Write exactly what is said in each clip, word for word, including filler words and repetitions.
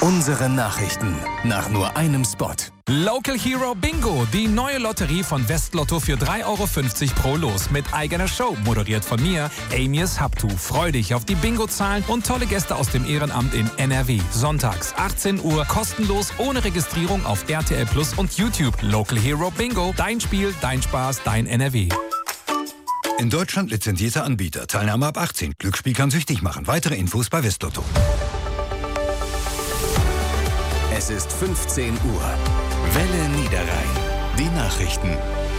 Unsere Nachrichten nach nur einem Spot. Local Hero Bingo, die neue Lotterie von Westlotto für drei Euro fünfzig pro Los mit eigener Show, moderiert von mir, Amias Habtu. Freu dich auf die Bingo-Zahlen und tolle Gäste aus dem Ehrenamt in N R W. Sonntags achtzehn Uhr, kostenlos, ohne Registrierung auf R T L Plus und YouTube. Local Hero Bingo, dein Spiel, dein Spaß, dein N R W. In Deutschland lizenzierter Anbieter. Teilnahme ab achtzehn. Glücksspiel kann süchtig machen. Weitere Infos bei Westlotto. Es ist fünfzehn Uhr. Welle Niederrhein. Die Nachrichten.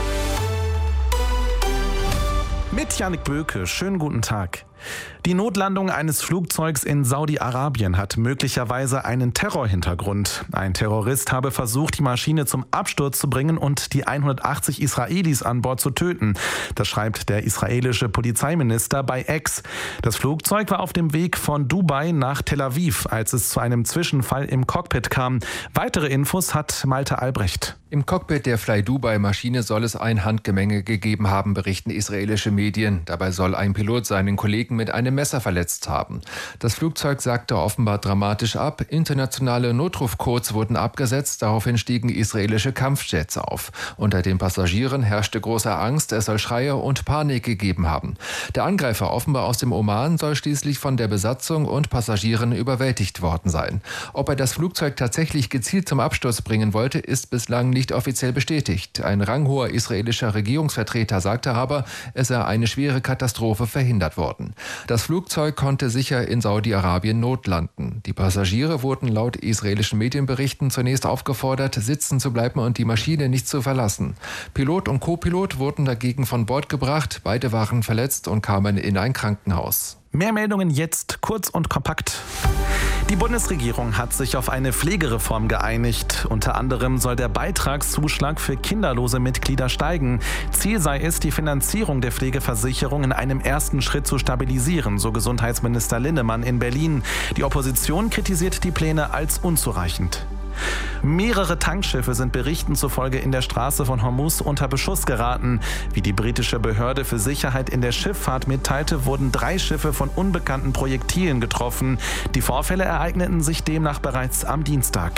Mit Jannik Böke. Schönen guten Tag. Die Notlandung eines Flugzeugs in Saudi-Arabien hat möglicherweise einen Terrorhintergrund. Ein Terrorist habe versucht, die Maschine zum Absturz zu bringen und die hundertachtzig Israelis an Bord zu töten. Das schreibt der israelische Polizeiminister bei X. Das Flugzeug war auf dem Weg von Dubai nach Tel Aviv, als es zu einem Zwischenfall im Cockpit kam. Weitere Infos hat Malte Albrecht. Im Cockpit der Fly Dubai-Maschine soll es ein Handgemenge gegeben haben, berichten israelische Medien. Dabei soll ein Pilot seinen Kollegen mit einem Messer verletzt haben. Das Flugzeug sagte offenbar dramatisch ab. Internationale Notrufcodes wurden abgesetzt. Daraufhin stiegen israelische Kampfjets auf. Unter den Passagieren herrschte große Angst. Es soll Schreie und Panik gegeben haben. Der Angreifer, offenbar aus dem Oman, soll schließlich von der Besatzung und Passagieren überwältigt worden sein. Ob er das Flugzeug tatsächlich gezielt zum Absturz bringen wollte, ist bislang nicht offiziell bestätigt. Ein ranghoher israelischer Regierungsvertreter sagte aber, es sei eine schwere Katastrophe verhindert worden. Das Flugzeug konnte sicher in Saudi-Arabien notlanden. Die Passagiere wurden laut israelischen Medienberichten zunächst aufgefordert, sitzen zu bleiben und die Maschine nicht zu verlassen. Pilot und Co-Pilot wurden dagegen von Bord gebracht. Beide waren verletzt und kamen in ein Krankenhaus. Mehr Meldungen jetzt, kurz und kompakt. Die Bundesregierung hat sich auf eine Pflegereform geeinigt. Unter anderem soll der Beitragszuschlag für kinderlose Mitglieder steigen. Ziel sei es, die Finanzierung der Pflegeversicherung in einem ersten Schritt zu stabilisieren, so Gesundheitsminister Linnemann in Berlin. Die Opposition kritisiert die Pläne als unzureichend. Mehrere Tankschiffe sind Berichten zufolge in der Straße von Hormuz unter Beschuss geraten. Wie die britische Behörde für Sicherheit in der Schifffahrt mitteilte, wurden drei Schiffe von unbekannten Projektilen getroffen. Die Vorfälle ereigneten sich demnach bereits am Dienstag.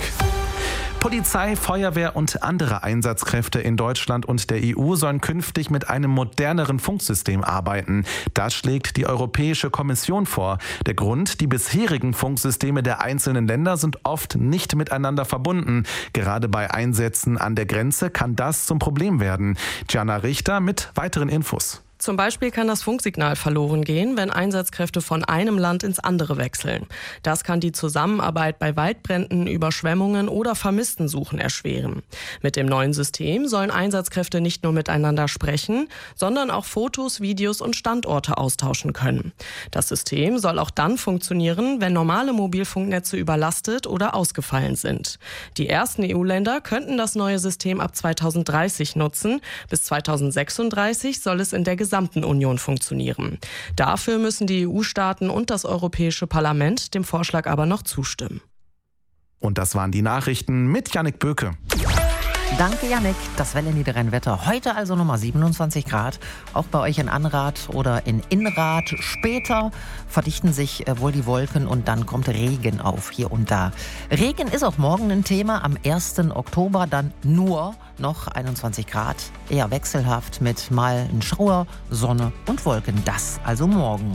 Polizei, Feuerwehr und andere Einsatzkräfte in Deutschland und der E U sollen künftig mit einem moderneren Funksystem arbeiten. Das schlägt die Europäische Kommission vor. Der Grund: Die bisherigen Funksysteme der einzelnen Länder sind oft nicht miteinander verbunden. Gerade bei Einsätzen an der Grenze kann das zum Problem werden. Jana Richter mit weiteren Infos. Zum Beispiel kann das Funksignal verloren gehen, wenn Einsatzkräfte von einem Land ins andere wechseln. Das kann die Zusammenarbeit bei Waldbränden, Überschwemmungen oder Vermisstensuchen erschweren. Mit dem neuen System sollen Einsatzkräfte nicht nur miteinander sprechen, sondern auch Fotos, Videos und Standorte austauschen können. Das System soll auch dann funktionieren, wenn normale Mobilfunknetze überlastet oder ausgefallen sind. Die ersten E U-Länder könnten das neue System ab zweitausenddreißig nutzen. Bis zweitausendsechsunddreißig soll es in der gesamten Union funktionieren. Dafür müssen die E U-Staaten und das Europäische Parlament dem Vorschlag aber noch zustimmen. Und das waren die Nachrichten mit Jannik Böke. Danke, Jannik. Das Welle Niederrhein-Wetter. Heute also Nummer siebenundzwanzig Grad. Auch bei euch in Anrath oder in Inrath. Später verdichten sich wohl die Wolken und dann kommt Regen auf, hier und da. Regen ist auch morgen ein Thema. Am ersten Oktober dann nur noch einundzwanzig Grad. Eher wechselhaft mit mal ein Schauer, Sonne und Wolken. Das also morgen.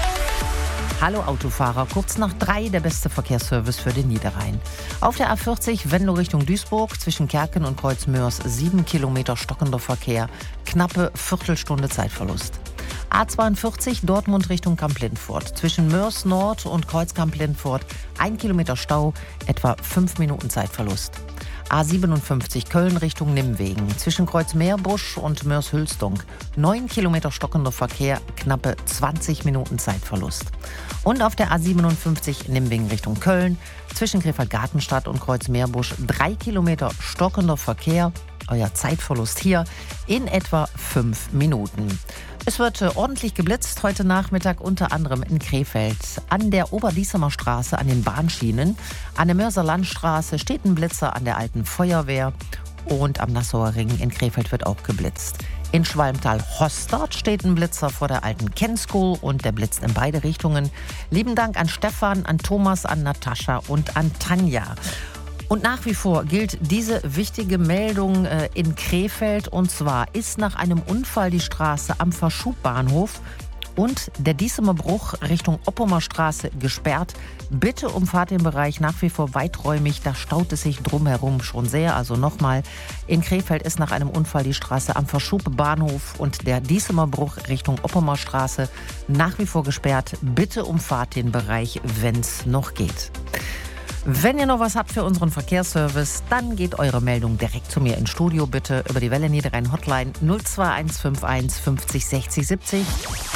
Hallo Autofahrer, kurz nach drei der beste Verkehrsservice für den Niederrhein. Auf der A vierzig Venlo Richtung Duisburg zwischen Kerken und Kreuzmörs sieben Kilometer stockender Verkehr, knappe Viertelstunde Zeitverlust. A zweiundvierzig Dortmund Richtung Kamp-Lindfort zwischen Mörs Nord und Kreuz-Kamp-Lindfort ein Kilometer Stau, etwa fünf Minuten Zeitverlust. A siebenundfünfzig Köln Richtung Nimwegen zwischen Kreuzmeerbusch und Mörs-Hülstung. neun Kilometer stockender Verkehr, knappe zwanzig Minuten Zeitverlust. Und auf der A siebenundfünfzig Nimwegen Richtung Köln zwischen Krefeld-Gartenstadt und Kreuzmeerbusch drei Kilometer stockender Verkehr. Euer Zeitverlust hier in etwa fünf Minuten. Es wird ordentlich geblitzt heute Nachmittag, unter anderem in Krefeld. An der Oberließemer Straße an den Bahnschienen. An der Mörser Landstraße steht ein Blitzer an der alten Feuerwehr. und am Nassauer Ring in Krefeld wird auch geblitzt. In Schwalmtal-Hostert steht ein Blitzer vor der alten Ken School und der blitzt in beide Richtungen. Lieben Dank an Stefan, an Thomas, an Natascha und an Tanja. Und nach wie vor gilt diese wichtige Meldung äh, in Krefeld. Und zwar ist nach einem Unfall die Straße am Verschubbahnhof und der Diesemer Bruch Richtung Oppumer Straße gesperrt. Bitte umfahrt den Bereich nach wie vor weiträumig. Da staut es sich drumherum schon sehr. Also nochmal, in Krefeld ist nach einem Unfall die Straße am Verschubbahnhof und der Diesemer Bruch Richtung Oppumer Straße nach wie vor gesperrt. Bitte umfahrt den Bereich, wenn es noch geht. Wenn ihr noch was habt für unseren Verkehrsservice, dann geht eure Meldung direkt zu mir ins Studio, bitte über die Welle Niederrhein Hotline null zwei eins fünf eins fünfzig sechzig siebzig.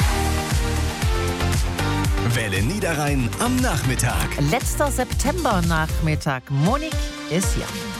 Welle Niederrhein am Nachmittag. Letzter September-Nachmittag. Monique ist hier.